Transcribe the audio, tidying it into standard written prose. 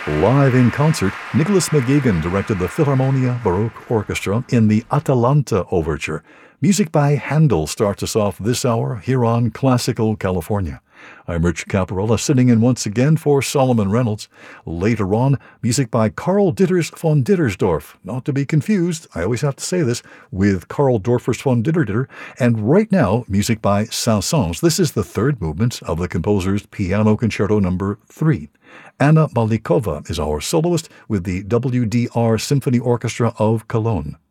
Live in concert, Nicholas McGuigan directed the Philharmonia Baroque Orchestra in the Atalanta Overture. Music by Handel starts us off this hour here on Classical California. I'm Rich Caparella, sitting in once again for Solomon Reynolds. Later on, music by Karl Ditters von Dittersdorf, not to be confused, I always have to say this, with Karl Dorfers von Ditterditter. And right now, music by Saint-Saëns. This is the third movement of the composer's Piano Concerto No. 3. Anna Malikova is our soloist with the WDR Symphony Orchestra of Cologne.